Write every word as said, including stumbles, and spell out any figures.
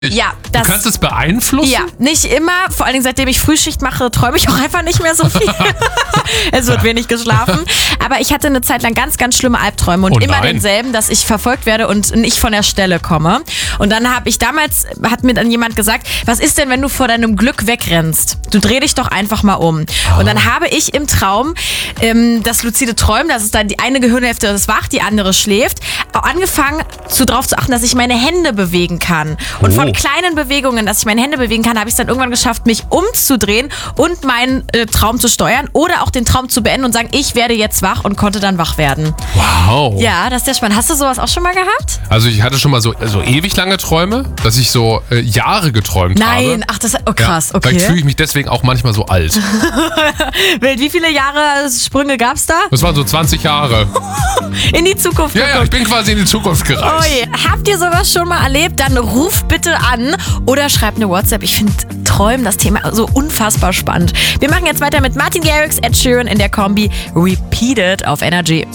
Ja, das, du kannst es beeinflussen? Ja, nicht immer. Vor allen Dingen, seitdem ich Frühschicht mache, träume ich auch einfach nicht mehr so viel. Es wird wenig geschlafen. Aber ich hatte eine Zeit lang ganz, ganz schlimme Albträume und Oh immer nein. denselben, dass ich verfolgt werde und nicht von der Stelle komme. Und dann habe ich damals, hat mir dann jemand gesagt, was ist denn, wenn du vor deinem Glück wegrennst? Du dreh dich doch einfach mal um. Oh. Und dann habe ich im Traum ähm, das luzide Träumen, das ist dann die eine Gehirnhälfte ist wach, die andere schläft, auch angefangen zu, darauf zu achten, dass ich meine Hände bewegen kann. Und Oh. von kleinen Bewegungen, dass ich meine Hände bewegen kann, habe ich es dann irgendwann geschafft, mich umzudrehen und meinen äh, Traum zu steuern oder auch den Traum zu beenden und sagen, ich werde jetzt wach und konnte dann wach werden. Wow. Ja, das ist sehr spannend. Hast du sowas auch schon mal gehabt? Also ich hatte schon mal so, so ewig lange Träume, dass ich so äh, Jahre geträumt habe. Nein, ach, das oh krass, ja, okay. Vielleicht fühle ich mich deswegen auch manchmal so alt. Wild, wie viele Jahre Sprünge gab's da? Das waren so zwanzig Jahre. In die Zukunft Ja, ja, geguckt. ich bin quasi in die Zukunft gereist. Oh je. Habt ihr sowas schon mal erlebt? Dann ruft bitte an oder schreibt eine WhatsApp. Ich finde Träumen, das Thema, so unfassbar spannend. Wir machen jetzt weiter mit Martin Garrix, Ed Sheeran in der Kombi Repeated auf Energy.